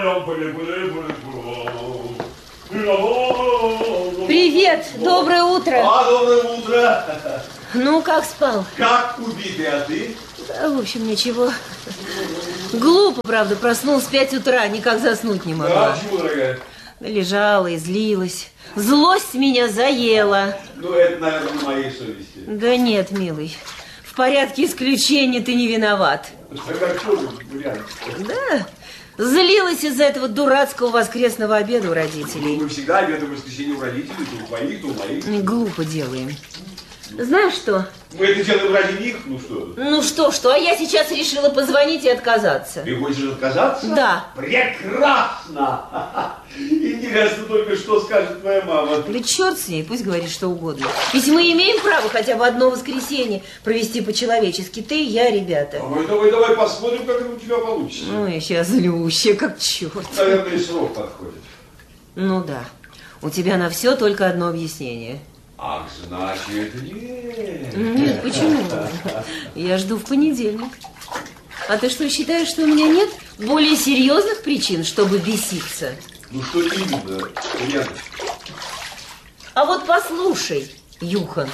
Привет, доброе утро. Доброе утро. Ну, как спал? Как убитый, а ты? Да, в общем, ничего. Глупо, правда, проснулась в 5 утра, никак заснуть не могла. Да, почему, дорогая? Лежала и злилась. Злость меня заела. Ну, это, наверное, на моей совести. Да нет, милый, в порядке исключения ты не виноват. Тогда что же вариант? Да, злилась из-за этого дурацкого воскресного обеда у родителей. Мы всегда обедаем в воскресенье у родителей, то у твоих, то у моих. Глупо делаем. Знаешь что? Мы это делаем ради них, ну что? Ну что, а я сейчас решила позвонить и отказаться. Ты хочешь отказаться? Да. Прекрасно! Интересно только, что скажет твоя мама. Да черт с ней, пусть говорит что угодно. Ведь мы имеем право хотя бы одно воскресенье провести по-человечески. Ты и я, ребята. Давай посмотрим, как это у тебя получится. Ну, я сейчас злющая, как черт. Наверное, и срок подходит. Ну да. У тебя на все только одно объяснение. Ах, значит, нет. Нет, почему? Я жду в понедельник. А ты что, считаешь, что у меня нет более серьезных причин, чтобы беситься? Ну, что именно? Понятно. А вот послушай, Юхан.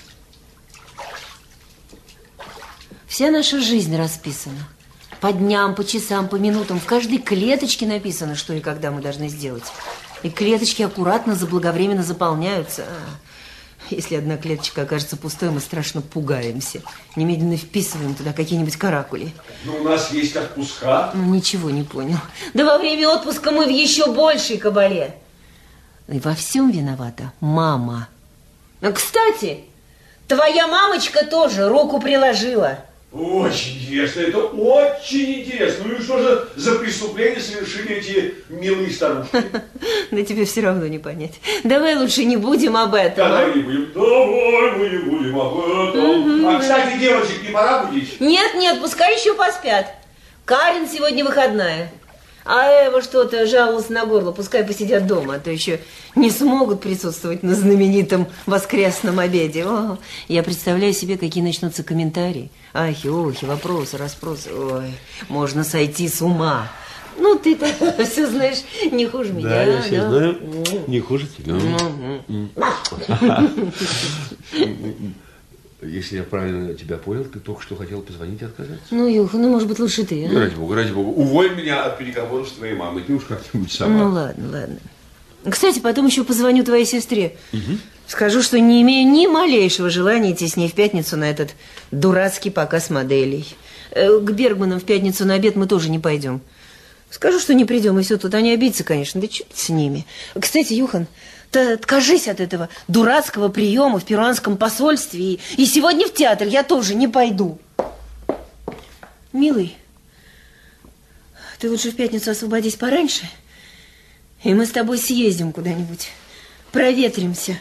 Вся наша жизнь расписана. По дням, по часам, по минутам. В каждой клеточке написано, что и когда мы должны сделать. И клеточки аккуратно, заблаговременно заполняются. Если одна клеточка окажется пустой, мы страшно пугаемся. Немедленно вписываем туда какие-нибудь каракули. Ну, у нас есть отпуска. Ну, ничего не понял. Да во время отпуска мы в еще большей кабале. И во всем виновата мама. А, кстати, твоя мамочка тоже руку приложила. Очень интересно, это очень интересно. Ну и что же за преступление совершили эти милые старушки? Да тебе все равно не понять. Давай лучше не будем об этом. Давай не будем. Давай мы не будем об этом. А, кстати, девочек не пора будить? Нет, пускай еще поспят. Карен сегодня выходная. А Эва что-то жаловалась на горло. Пускай посидят дома, а то еще не смогут присутствовать на знаменитом воскресном обеде. О, я представляю себе, какие начнутся комментарии. Ахи-охи, вопросы, расспросы. Ой, можно сойти с ума. Ну, ты-то все знаешь не хуже меня. Да, я все знаю. Не хуже тебя. Если я правильно тебя понял, ты только что хотел позвонить и отказаться. Ну, Юха, ну, может быть, лучше ты, а? Ради бога, уволь меня от переговоров с твоей мамой. Ты уж как-нибудь сама. Ну, ладно. Кстати, потом еще позвоню твоей сестре. Скажу, что не имею ни малейшего желания идти с ней в пятницу на этот дурацкий показ моделей. К Бергманам в пятницу на обед мы тоже не пойдем. Скажу, что не придем, и все тут. Они обидятся, конечно, да черт с ними. Кстати, Юхан, ты откажись от этого дурацкого приема в перуанском посольстве. И сегодня в театр я тоже не пойду. Милый, ты лучше в пятницу освободись пораньше, и мы с тобой съездим куда-нибудь, проветримся.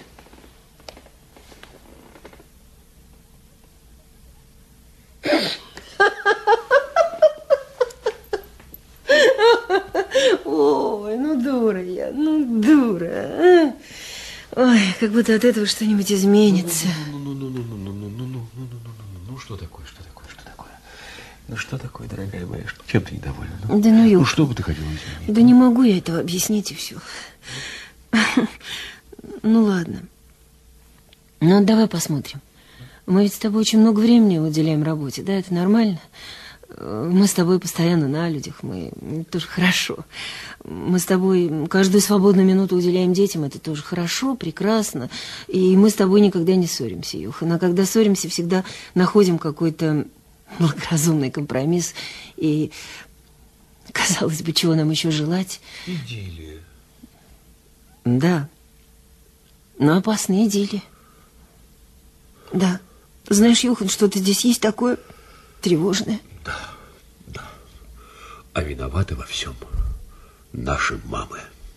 Ой, ну дура я, ну дура. Ой, как будто от этого что-нибудь изменится. Ну, что такое? Ну, что такое, дорогая моя? Чем ты недовольна? Да ну, Юх. Ну, что бы ты хотела изменить? Да не могу я этого объяснить, и все. Ну, ладно. Ну, давай посмотрим. Мы ведь с тобой очень много времени уделяем работе, да, это нормально? Мы с тобой постоянно на людях, это тоже хорошо. Мы с тобой каждую свободную минуту уделяем детям, это тоже хорошо, прекрасно. И мы с тобой никогда не ссоримся, Юхан. А когда ссоримся, всегда находим какой-то благоразумный компромисс. И, казалось бы, чего нам еще желать? Идиллия. Да. Но опасная идиллия. Да. Знаешь, Юхан, что-то здесь есть такое тревожное. Да. А виноваты во всем наши мамы.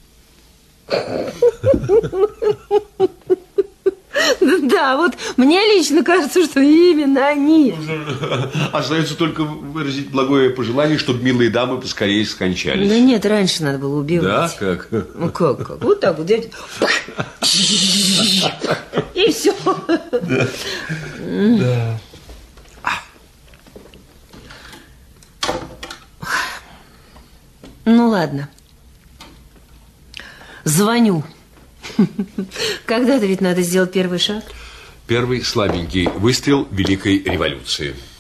Да, вот мне лично кажется, что именно они. Остается только выразить благое пожелание, чтобы милые дамы поскорее скончались. Да нет, раньше надо было убивать. Да, как? Ну как? Вот так вот взять. И все. Да. Ну ладно. Звоню. Когда-то ведь надо сделать первый шаг. Первый слабенький выстрел Великой революции.